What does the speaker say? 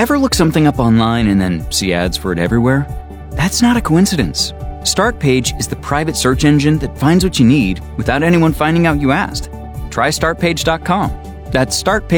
Ever look something up online and then see ads for it everywhere? That's not a coincidence. Startpage is the private search engine that finds what you need without anyone finding out you asked. Try startpage.com. That's startpage.